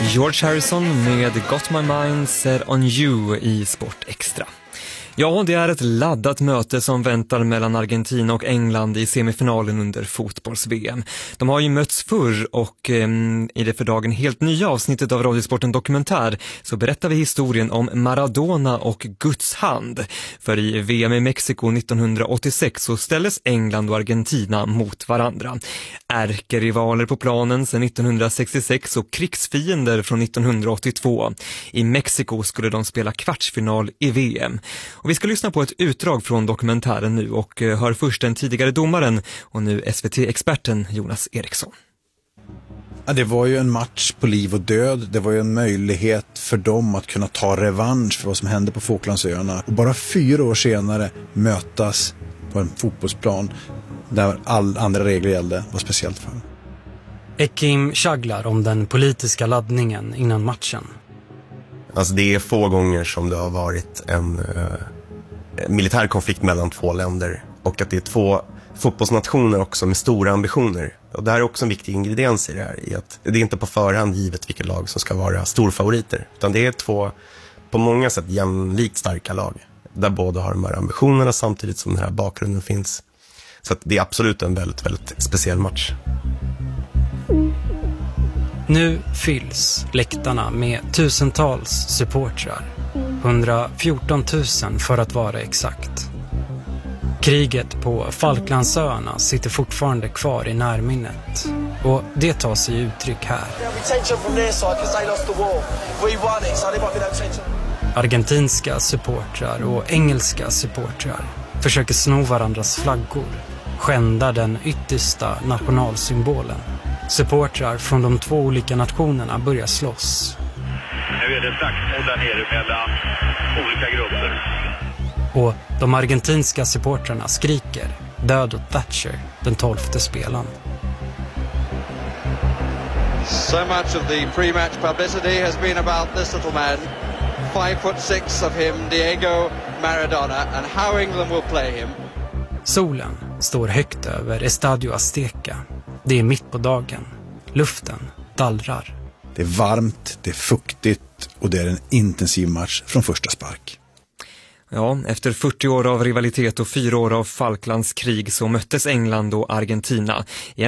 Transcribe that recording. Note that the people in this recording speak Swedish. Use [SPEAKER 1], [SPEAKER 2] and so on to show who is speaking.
[SPEAKER 1] George Harrison med Got My Mind Set On You i Sport Extra. Ja, det är ett laddat möte som väntar mellan Argentina och England i semifinalen under fotbolls-VM. De har ju mötts förr och i det för dagen helt nya avsnittet av Radiosporten Dokumentär så berättar vi historien om Maradona och Guds hand. För i VM i Mexiko 1986 så ställdes England och Argentina mot varandra. Ärkerivaler på planen sedan 1966 och krigsfiender från 1982. I Mexiko skulle de spela kvartsfinal i VM. Och vi ska lyssna på ett utdrag från dokumentären nu och hör först den tidigare domaren och nu SVT-experten Jonas Eriksson.
[SPEAKER 2] Ja, det var ju en match på liv och död. Det var ju en möjlighet för dem att kunna ta revansch för vad som hände på Falklandsöarna. Och bara 4 år senare mötas på en fotbollsplan där all andra regler gällde var speciellt för.
[SPEAKER 3] Ekim Chaglar om den politiska laddningen innan matchen.
[SPEAKER 4] Alltså det är få gånger som det har varit en militär konflikt mellan 2 länder och att det är 2 fotbollsnationer också med stora ambitioner. Och det här är också en viktig ingrediens i det här, i att det är inte på förhand givet vilka lag som ska vara storfavoriter, utan det är 2 på många sätt jämlikt starka lag där båda har de här ambitionerna samtidigt som den här bakgrunden finns. Så att det är absolut en väldigt, väldigt speciell match.
[SPEAKER 3] Nu fylls läktarna med tusentals supportrar. 114 000 för att vara exakt. Kriget på Falklandsöarna sitter fortfarande kvar i närminnet. Och det tar sig uttryck här. Argentinska supportrar och engelska supportrar försöker sno varandras flaggor. Skändar den yttersta nationalsymbolen. Supportrar från de 2 olika nationerna börjar slåss.
[SPEAKER 5] Nu är det slagsmål där nere mellan olika grupper.
[SPEAKER 3] Och de argentinska supportrarna skriker död åt Thatcher, den 12:e spelaren.
[SPEAKER 6] So much of the pre-match publicity has been about this little man. 5'6" of him, Diego Maradona, and how England will play him.
[SPEAKER 3] Solen står högt över Estadio Azteca. Det är mitt på dagen. Luften dallrar.
[SPEAKER 2] Det är varmt, det är fuktigt och det är en intensiv match från första spark.
[SPEAKER 1] Ja, efter 40 år av rivalitet och 4 år av Falklandskrig så möttes England och Argentina.